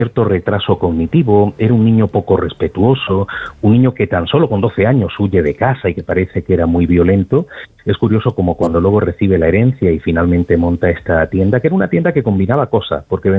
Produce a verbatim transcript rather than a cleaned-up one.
cierto retraso cognitivo, era un niño poco respetuoso, un niño que tan solo con doce años huye de casa y que parece que era muy violento. Es curioso como cuando luego recibe la herencia y finalmente monta esta tienda, que era una tienda que combinaba cosas, porque